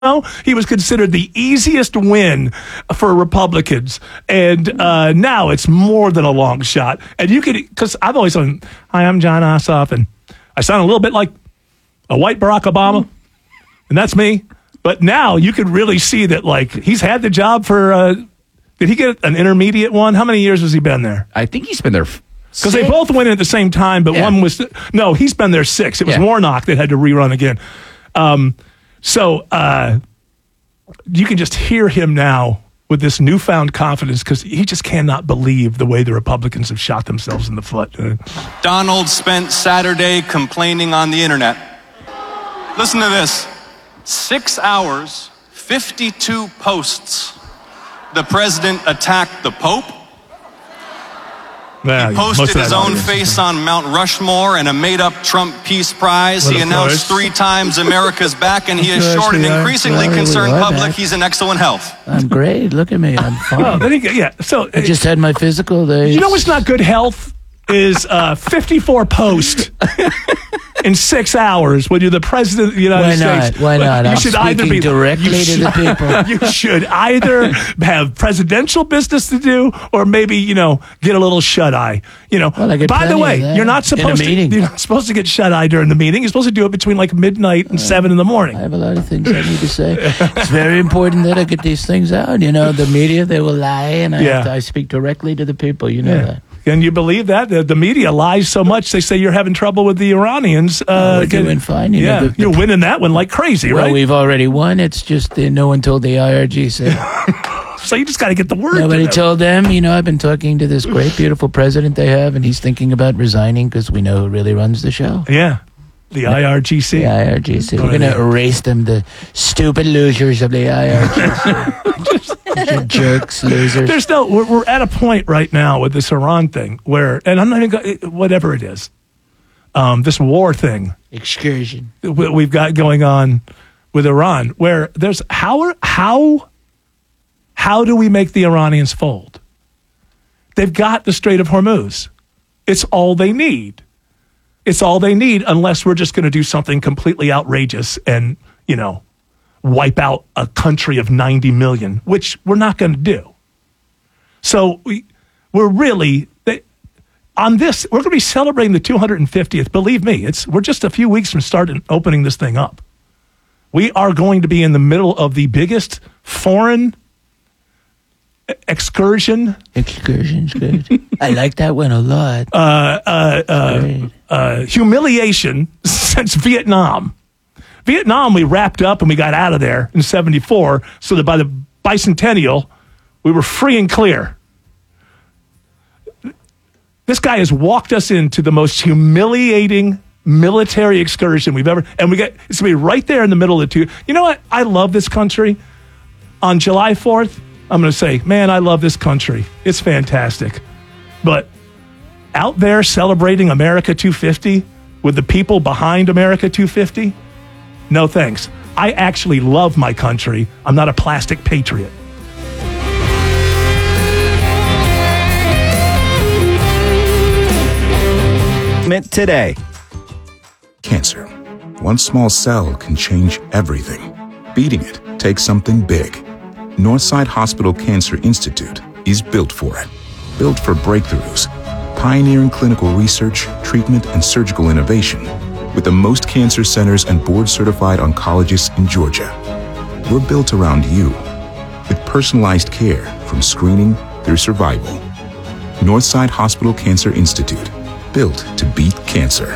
He was considered the easiest win for Republicans. And now it's more than a long shot. And you could, because I've always said, hi, I'm John Ossoff, and I sound a little bit like a white Barack Obama, and that's me. But now you could really see that, like, he's had the job for, did he get an intermediate one? How many years has he been there? I think he's been there. Because they both went in at the same time, but one was, no, he's been there 6. It was Warnock that had to rerun again. So you can just hear him now with this newfound confidence because he just cannot believe the way the Republicans have shot themselves in the foot. Donald spent Saturday complaining on the internet. Listen to this. 6 hours, 52 posts. The president attacked the Pope. He posted his own face on Mount Rushmore and a made-up Trump Peace Prize. He announced 3 times America's back, and he assured an increasingly concerned public he's in excellent health. I'm great. Look at me. I'm fine. I just had my physical. You know what's not good health is 54 posts in 6 hours when you're the president of the United States. Why not? You should either be directly to the people. You should either have presidential business to do, or maybe get a little shut eye. By the way, you're not supposed to get shut eye during the meeting. You're supposed to do it between like midnight and 7 in the morning. I have a lot of things I need to say. It's very important that I get these things out. The media, they will lie, and I speak directly to the people. You know that. And you believe that? The media lies so much, they say you're having trouble with the Iranians. We're doing fine. You're winning that one like crazy, right? Well, we've already won. It's just no one told the IRGC. So you just got to get the word. Nobody told them. I've been talking to this great, beautiful president they have, and he's thinking about resigning because we know who really runs the show. Yeah. The IRGC. The IRGC. We're going to erase them, the stupid losers of the IRGC. Jerks, losers. We're at a point right now with this Iran thing where, and I'm not even whatever it is, this war thing. Excursion. We've got going on with Iran where there's, how do we make the Iranians fold? They've got the Strait of Hormuz. It's all they need. It's all they need unless we're just going to do something completely outrageous and, wipe out a country of 90 million, which we're not going to do. So we're really, on this, we're going to be celebrating the 250th. Believe me, we're just a few weeks from opening this thing up. We are going to be in the middle of the biggest foreign excursion. Excursion's good. I like that one a lot. Humiliation since Vietnam. Vietnam, we wrapped up and we got out of there in 1974, so that by the bicentennial, we were free and clear. This guy has walked us into the most humiliating military excursion we've ever, and it's going to be right there in the middle of the two. You know what? I love this country. On July 4th, I'm going to say, man, I love this country. It's fantastic. But out there celebrating America 250 with the people behind America 250, no thanks. I actually love my country. I'm not a plastic patriot. Today. Cancer. One small cell can change everything. Beating it takes something big. Northside Hospital Cancer Institute is built for it. Built for breakthroughs, pioneering clinical research, treatment, and surgical innovation, with the most cancer centers and board-certified oncologists in Georgia. We're built around you, with personalized care from screening through survival. Northside Hospital Cancer Institute, built to beat cancer.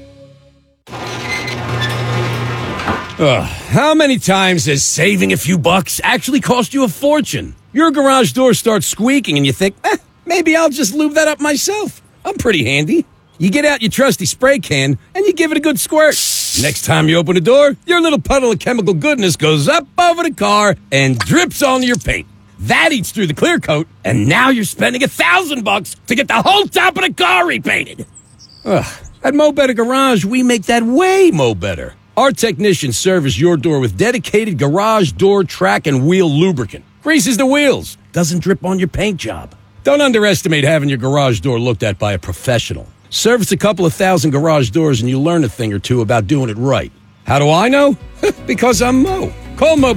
How many times has saving a few bucks actually cost you a fortune? Your garage door starts squeaking and you think, maybe I'll just lube that up myself. I'm pretty handy. You get out your trusty spray can and you give it a good squirt. Next time you open the door, your little puddle of chemical goodness goes up over the car and drips onto your paint. That eats through the clear coat, and now you're spending $1,000 to get the whole top of the car repainted. At Mo Better Garage, we make that way mo better. Our technicians service your door with dedicated garage door track and wheel lubricant. Greases the wheels, doesn't drip on your paint job. Don't underestimate having your garage door looked at by a professional. Service a couple of thousand garage doors and you learn a thing or two about doing it right. How do I know? Because I'm Mo. Call Mo